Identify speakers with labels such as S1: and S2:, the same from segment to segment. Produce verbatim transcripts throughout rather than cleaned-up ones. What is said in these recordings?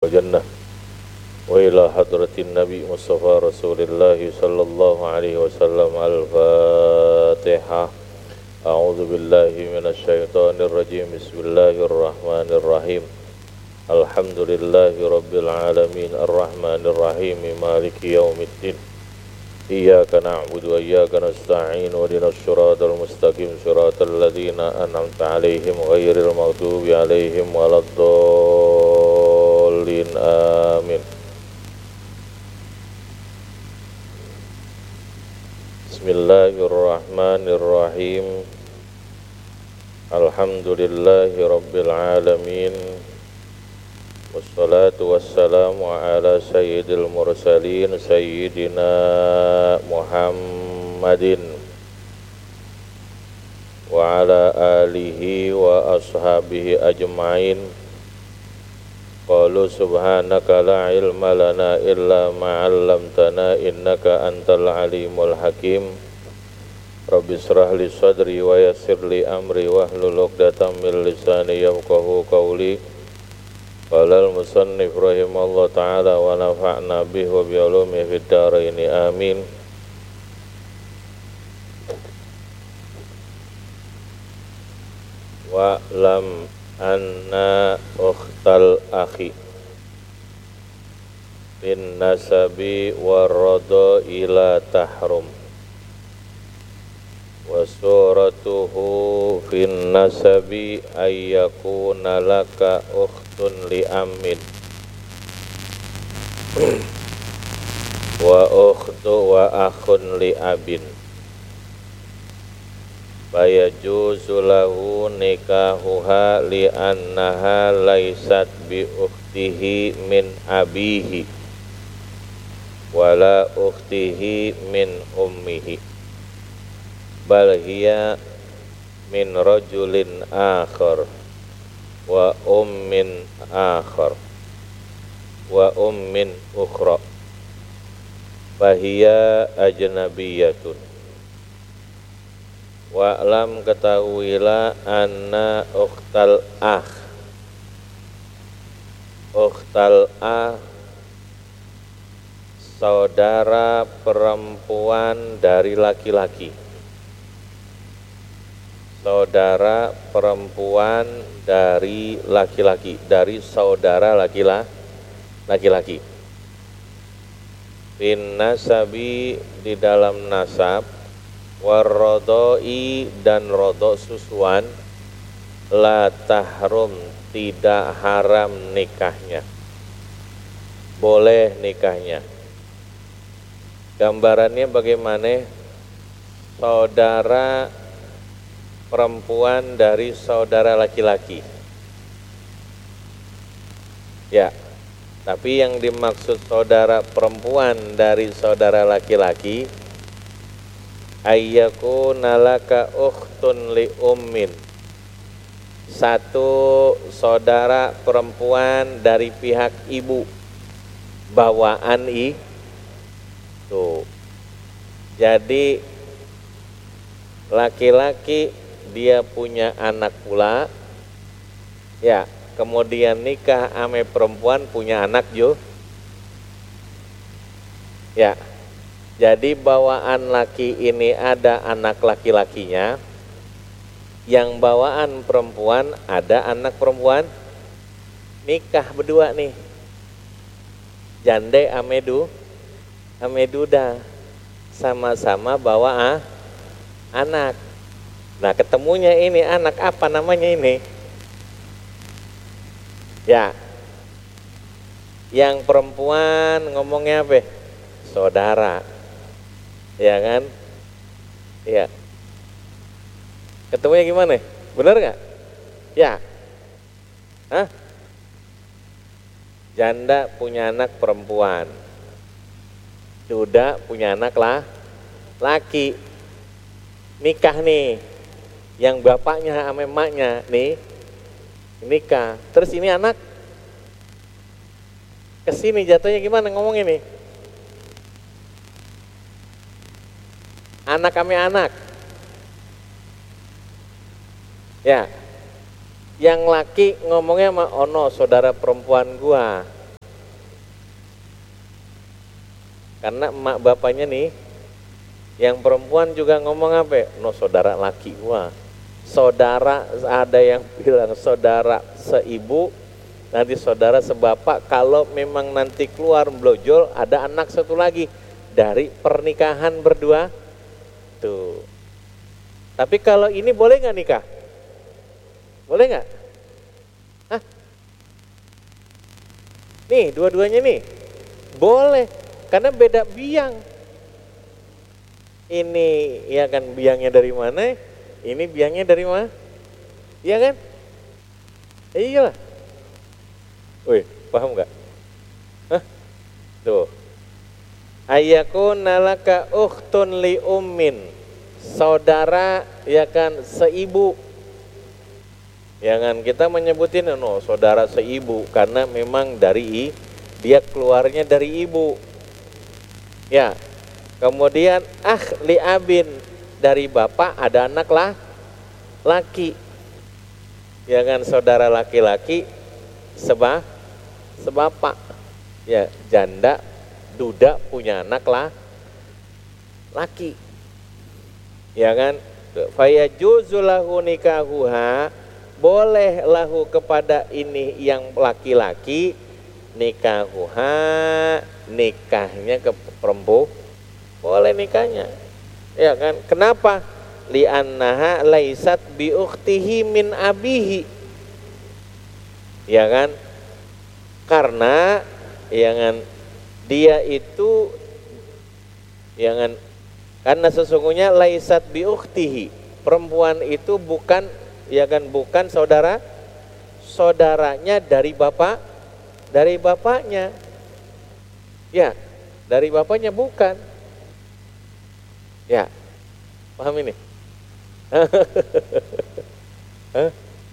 S1: وجنة وإلى حضرة النبي مصطفى رسول الله صلى الله عليه وسلم. الفاتحة. أعوذ بالله من الشيطان الرجيم. بسم الله الرحمن الرحيم. الحمد لله رب العالمين الرحمن الرحيم مالك يوم الدين. إياك نعبد وإياك نستعين واهدنا الصراط المستقيم صراط الذين أنعمت عليهم غير المغضوب عليهم ولا الضالين آمين. بسم الله الرحمن الرحيم. الحمد لله رب العالمين wassalatu wassalamu ala sayyidil mursalin sayyidina Muhammadin wa ala alihi wa ashabihi ajma'in. Qalu subhanaka la ilma lana illa ma 'allamtana innaka antal alimul hakim. Rabbi israh li sadri wa yassir li amri wahlul 'uqdatam min lisani yafqahu qawli. Qala al-musannif rahimahullah ta'ala wa nafa'na bihi wa bi'ulumihi fid dharaini amin. Wa lam anna ukhtal akhi bin nasabi warada ila tahrum wa suratuhu fin nasabi ayyakuna laka ukhtun li amin wa ukhtu wa akhun li abin fayajuzu lahu nikahuha li annaha laysat bi ukhtihi min abihi wala ukhtihi min ummihi bal hiya min rajulin akhar wa ummin akhar wa ummin ukhra fahiya ajnabiyatun. Wa lam ketahuilah anna ukhtal akh ukhtal akh saudara perempuan dari laki-laki, saudara perempuan dari laki-laki, dari saudara laki-laki. Bin nasabi di dalam nasab, warrodoi dan rodo susuan, la tahrum tidak haram nikahnya, boleh nikahnya. Gambarannya bagaimana? Saudara perempuan dari saudara laki-laki. Ya, tapi yang dimaksud saudara perempuan dari saudara laki-laki, ayyakuna laka ukhtun li ummin, satu saudara perempuan dari pihak ibu, bawaan i tuh. Jadi laki-laki dia punya anak pula, ya, kemudian nikah ame perempuan punya anak jo, ya. Jadi bawaan laki ini ada anak laki-lakinya, yang bawaan perempuan ada anak perempuan, nikah berdua nih, jande ame du, ame duda, sama-sama bawa ah, anak. Nah, ketemunya ini anak apa namanya ini? Ya, yang perempuan ngomongnya apa? Saudara, ya kan? Ya. Ketemunya gimana? Bener nggak? Ya. Hah? Janda punya anak perempuan, duda punya anak lah, laki. Nikah nih, yang bapaknya sama emaknya nih nikah. Terus ini anak kesini jatuhnya gimana ngomong ini? Anak kami anak. Ya, yang laki ngomongnya sama ono saudara perempuan gua. Karena emak bapaknya nih, yang perempuan juga ngomong apa? No saudara laki gua. Saudara, ada yang bilang saudara seibu, nanti saudara sebapak. Kalau memang nanti keluar blojol, ada anak satu lagi dari pernikahan berdua. Tuh. Tapi kalau ini boleh nggak nikah? Boleh nggak? Hah? Nih, dua-duanya nih. Boleh, karena beda biang. Ini ya kan biangnya dari mana? Ini biangnya dari mana? Iya kan? Eh, iyalah. Wih, paham nggak? Hah? Tuh. Ayakuna laka ukhtun li ummin. Saudara ya kan seibu. Ya kan kita menyebutin no saudara seibu karena memang dari dia keluarnya dari ibu. Ya. Kemudian ah li abin, dari bapak ada anak lah laki. Ya kan saudara laki-laki seba sebapak. Ya, janda duda punya anak lah laki. Ya kan? Fayajuzu lahu nikahuha, boleh lahu kepada ini yang laki-laki nikahuha, nikahnya ke perempuan. Boleh nikahnya, ya kan? Kenapa? Li'annaha laisat bi ukhtihi min abihi, ya kan? Karena, ya kan, dia itu, ya kan, karena sesungguhnya laisat bi ukhtihi, perempuan itu bukan, ya kan, bukan saudara, saudaranya dari bapak, dari bapaknya, ya, dari bapaknya bukan. Ya, paham ini? Hah?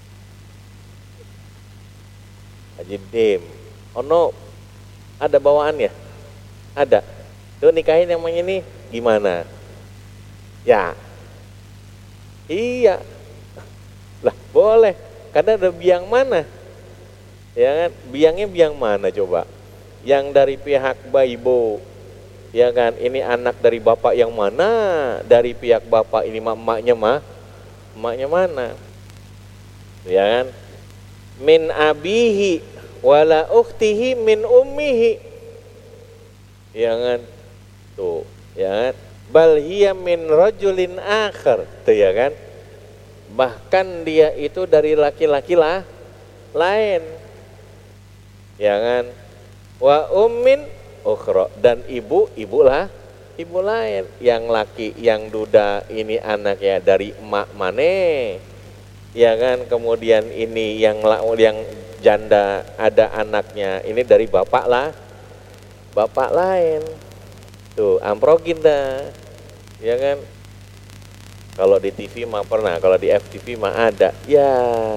S1: Haji Dim, ono ada bawaan ya? Ada. Tuh nikahin yang ini gimana? Ya, iya. Lah boleh. Karena ada biang mana? Ya kan? Biangnya biang mana coba? Yang dari pihak Baibo. Ya kan, ini anak dari bapak yang mana? Dari pihak bapak ini emaknya mah, emaknya mana? Ya kan? Min abihi wala ukhtihi min ummihi. Ya kan? Tuh, ya kan? Bal hiya min rajulin akhar. Tuh ya kan? Bahkan dia itu dari laki-laki lah lain. Ya kan? Wa ummin ukhra, dan ibu, ibulah ibu lain. Yang laki, yang duda ini anaknya dari emak mane, ya kan. Kemudian ini yang yang janda ada anaknya ini dari bapak lah, bapak lain. Tuh amprogin dah, ya kan. Kalau di T V mah pernah, kalau di F T V mah ada, ya,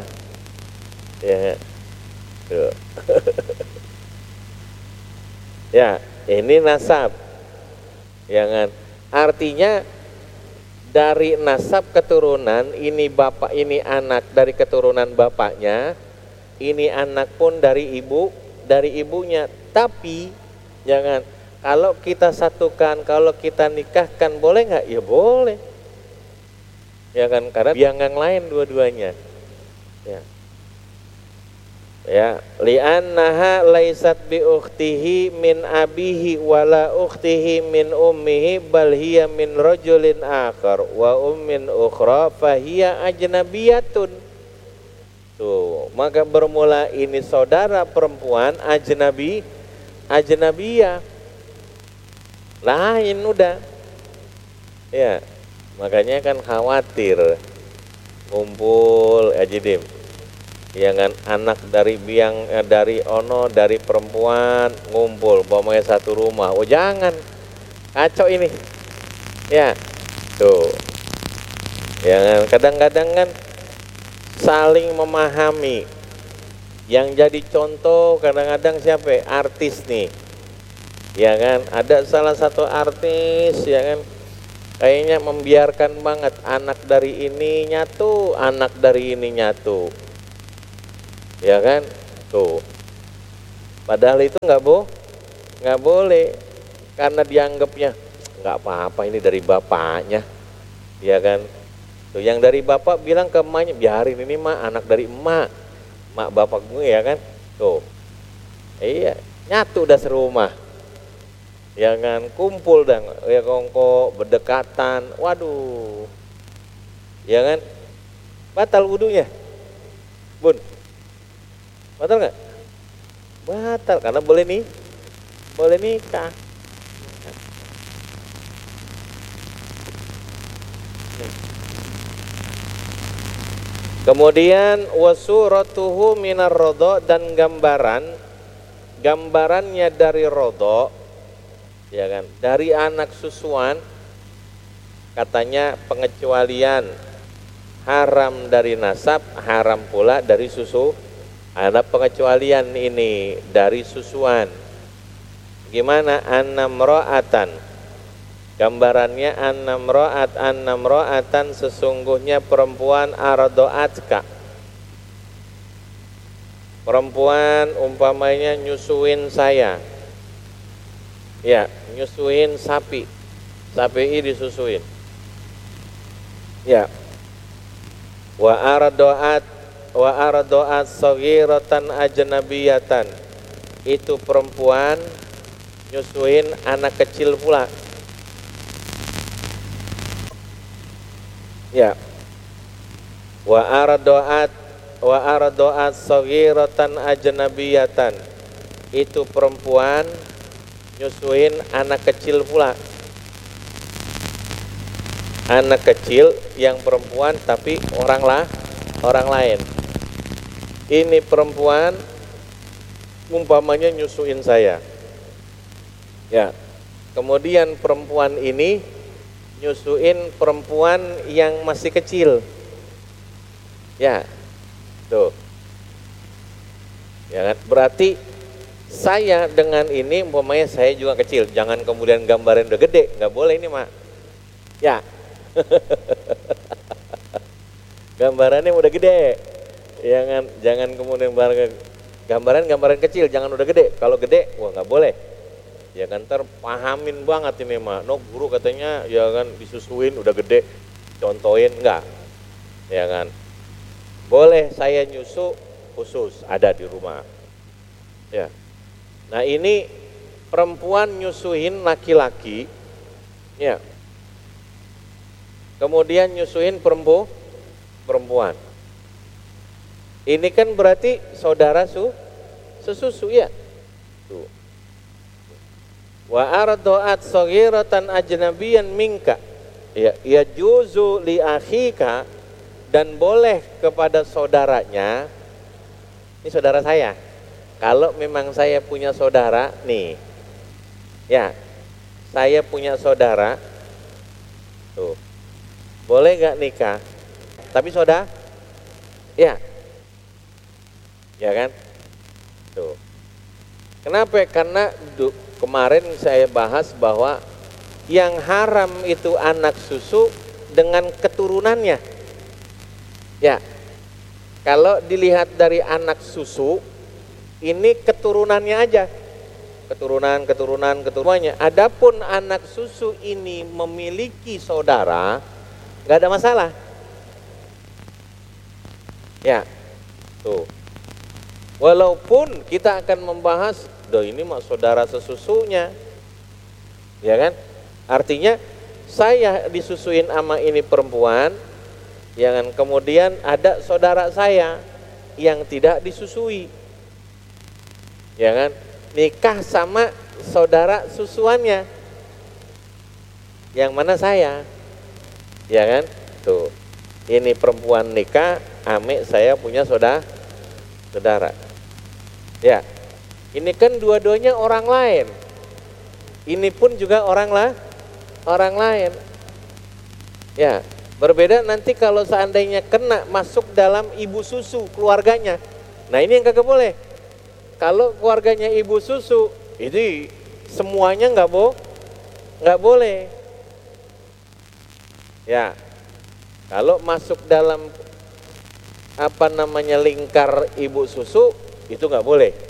S1: ya, tuh. Ya, ini nasab, ya kan? Artinya dari nasab keturunan, ini bapak, ini anak dari keturunan bapaknya, ini anak pun dari ibu, dari ibunya. Tapi, jangan, kalau kita satukan, kalau kita nikahkan, boleh nggak? Ya boleh, ya kan? Karena biang yang lain dua-duanya, ya. Ya, li'annaha laisat bi ukhtihi min abihi wala ukhtihi min ummihi bal hiya min rajulin akhar wa ummin ukhra fahiya ajnabiyatun. Tuh, maka bermula ini saudara perempuan ajnabi, ajnabiyah. Lain udah. Ya, makanya kan khawatir ngumpul Haji Dim. Ya kan, anak dari biang eh, dari ono dari perempuan ngumpul bawa satu rumah. Oh jangan, kacau ini. Ya, tuh. Ya kan, kadang-kadang kan saling memahami. Yang jadi contoh kadang-kadang siapa? Artis nih. Ya kan, ada salah satu artis ya kan, kayaknya membiarkan banget anak dari ini nyatu, anak dari ini nyatu. Ya kan, tuh. Padahal itu nggak boh, nggak boleh. karena dianggapnya nggak apa-apa ini dari bapaknya, ya kan. Tuh yang dari bapak bilang ke emaknya, biarin ini mah anak dari emak, emak bapak gue, ya kan. Tuh, iya nyatu udah serumah, ya kan, kumpul dan ya kongko berdekatan, waduh, ya kan, batal wudunya, bun, batal nggak? Batal karena boleh nih, boleh nikah. Kemudian wasuratuhu minar rodho, dan gambaran, gambarannya dari rodho, ya kan, dari anak susuan, katanya pengecualian haram dari nasab, haram pula dari susu. Ada pengecualian ini dari susuan. Gimana? Annam ro'atan, gambarannya annam ro'at, annam ro'atan, sesungguhnya perempuan ardoatka, perempuan umpamanya nyusuin saya, ya nyusuin sapi, sapi ini disusuin, ya. Wa ardoat wa ardoat saghiratan ajnabiyatan, itu perempuan nyusuin anak kecil pula, ya. Wa ardoat wa ardoat saghiratan ajnabiyatan, itu perempuan nyusuin anak kecil pula, anak kecil yang perempuan tapi orang lah orang lain. Ini perempuan umpamanya nyusuin saya, ya. Kemudian perempuan ini nyusuin perempuan yang masih kecil, ya, tuh, ya kan. Berarti saya dengan ini umpamanya saya juga kecil, jangan kemudian gambarin udah gede, nggak boleh ini mak, ya. Gambarannya udah gede, jangan jangan kemudian gambaran gambaran kecil, jangan udah gede. Kalau gede, wah nggak boleh, ya kan, terpahamin banget ini mak. No guru katanya, ya kan, disusuin udah gede, contohin enggak, ya kan. Boleh saya nyusu khusus ada di rumah, ya. Nah ini perempuan nyusuin laki-laki, ya. Kemudian nyusuin perempu, perempuan. Ini kan berarti saudara su, sesusu, ya. Tuh. Wa ardoat saghiratan ajnabiyan minka, ya, ya juzu li akhika, dan boleh kepada saudaranya. Ini saudara saya. Kalau memang saya punya saudara nih, ya, saya punya saudara, tuh, boleh gak nikah? Tapi saudara, ya, ya kan, tuh. Kenapa? Karena du, kemarin saya bahas bahwa yang haram itu anak susu dengan keturunannya, ya. Kalau dilihat dari anak susu, ini keturunannya aja, keturunan, keturunan, keturunannya. Adapun anak susu ini memiliki saudara, nggak ada masalah, ya. Tuh, walaupun kita akan membahas, doh ini mah saudara sesusunya, ya kan. Artinya saya disusuin sama ini perempuan, ya kan. Kemudian ada saudara saya yang tidak disusui, ya kan, nikah sama saudara susuannya, yang mana saya, ya kan. Tuh, ini perempuan nikah, ame saya punya saudara, saudara, ya. Ini kan dua-duanya orang lain, ini pun juga orang lah, orang lain, ya. Berbeda nanti kalau seandainya kena masuk dalam ibu susu keluarganya, nah ini yang kagak boleh. Kalau keluarganya ibu susu, itu semuanya nggak bo, nggak boleh, ya. Kalau masuk dalam apa namanya lingkar ibu susu, itu nggak boleh.